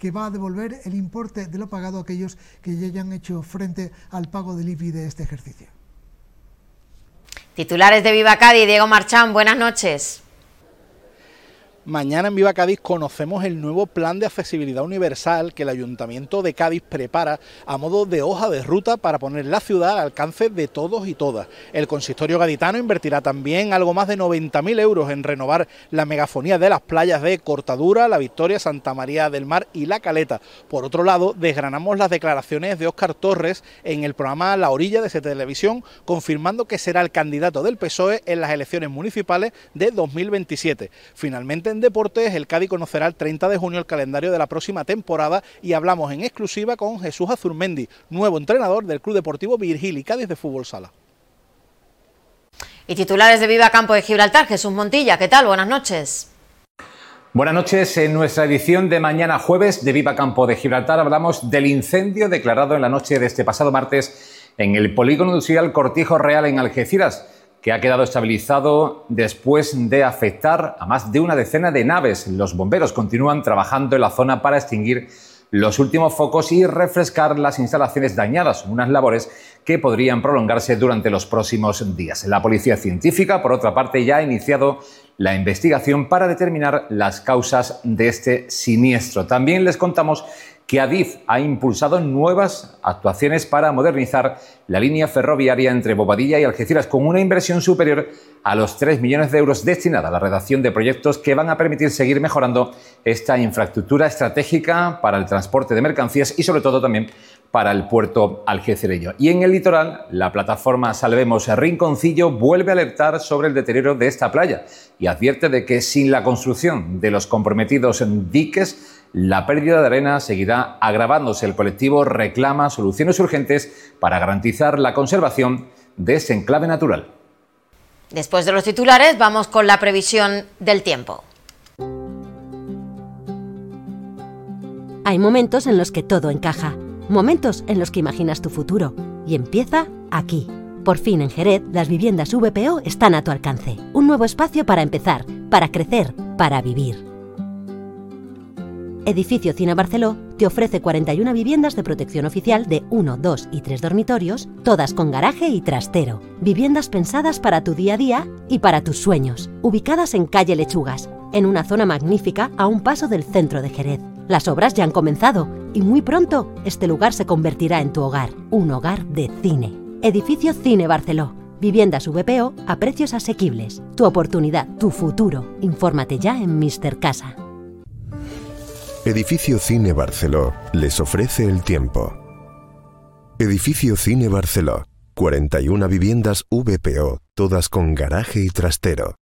que va a devolver el importe de lo pagado a aquellos que ya hayan hecho frente al pago del IBI de este ejercicio. Titulares de Viva Cádiz, Diego Marchán, buenas noches. Mañana en Viva Cádiz conocemos el nuevo plan de accesibilidad universal que el Ayuntamiento de Cádiz prepara a modo de hoja de ruta para poner la ciudad al alcance de todos y todas. El consistorio gaditano invertirá también algo más de 90.000 euros en renovar la megafonía de las playas de Cortadura, La Victoria, Santa María del Mar y La Caleta. Por otro lado, desgranamos las declaraciones de Óscar Torres en el programa La Orilla de Televisión, confirmando que será el candidato del PSOE en las elecciones municipales de 2027. Finalmente, en deportes, el Cádiz conocerá el 30 de junio el calendario de la próxima temporada y hablamos en exclusiva con Jesús Azurmendi, nuevo entrenador del Club Deportivo Virgili Cádiz de Fútbol Sala. Y titulares de Viva Campo de Gibraltar, Jesús Montilla, ¿qué tal? Buenas noches. Buenas noches. En nuestra edición de mañana jueves de Viva Campo de Gibraltar hablamos del incendio declarado en la noche de este pasado martes en el polígono industrial Cortijo Real en Algeciras, que ha quedado estabilizado después de afectar a más de una decena de naves. Los bomberos continúan trabajando en la zona para extinguir los últimos focos y refrescar las instalaciones dañadas, unas labores que podrían prolongarse durante los próximos días. La Policía Científica, por otra parte, ya ha iniciado la investigación para determinar las causas de este siniestro. También les contamos que Adif ha impulsado nuevas actuaciones para modernizar la línea ferroviaria entre Bobadilla y Algeciras, con una inversión superior a los 3 millones de euros destinada a la redacción de proyectos que van a permitir seguir mejorando esta infraestructura estratégica para el transporte de mercancías y sobre todo también para el puerto algecireño. Y en el litoral, la plataforma Salvemos Rinconcillo vuelve a alertar sobre el deterioro de esta playa y advierte de que sin la construcción de los comprometidos diques, la pérdida de arena seguirá agravándose. El colectivo reclama soluciones urgentes para garantizar la conservación de este enclave natural. Después de los titulares, vamos con la previsión del tiempo. Hay momentos en los que todo encaja, momentos en los que imaginas tu futuro, y empieza aquí. Por fin en Jerez, las viviendas VPO están a tu alcance. Un nuevo espacio para empezar, para crecer, para vivir. Edificio Cine Barceló te ofrece 41 viviendas de protección oficial de 1, 2 y 3 dormitorios, todas con garaje y trastero. Viviendas pensadas para tu día a día y para tus sueños. Ubicadas en calle Lechugas, en una zona magnífica a un paso del centro de Jerez. Las obras ya han comenzado y muy pronto este lugar se convertirá en tu hogar, un hogar de cine. Edificio Cine Barceló. Viviendas VPO a precios asequibles. Tu oportunidad, tu futuro. Infórmate ya en Mr. Casa. Edificio Cine Barceló les ofrece el tiempo. Edificio Cine Barceló, 41 viviendas VPO, todas con garaje y trastero.